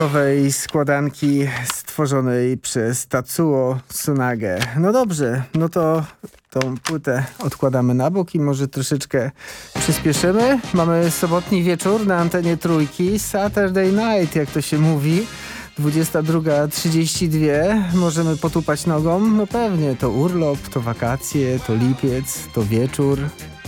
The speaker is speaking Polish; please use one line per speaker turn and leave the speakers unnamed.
Nowej składanki stworzonej przez Tatsuo Tsunage. No dobrze, no to tą płytę odkładamy na bok i może troszeczkę przyspieszymy. Mamy sobotni wieczór na antenie Trójki, Saturday Night, jak to się mówi. 22:32, możemy potupać nogą? No pewnie, to urlop, to wakacje, to lipiec, to wieczór.